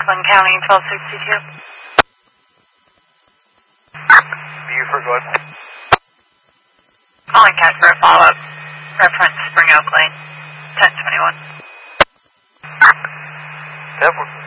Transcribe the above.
Oakland County, 1262. Buford, go ahead. Calling CAT for a follow-up. Reference Spring Oak Lane, 1021. That